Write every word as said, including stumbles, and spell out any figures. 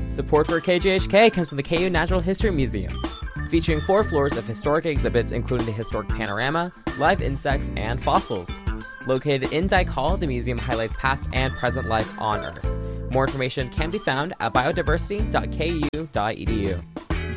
Support for K J H K comes from the K U Natural History Museum, featuring four floors of historic exhibits including the historic panorama, live insects, and fossils. Located in Dyke Hall, the museum highlights past and present life on Earth. More information can be found at biodiversity dot k u dot e d u.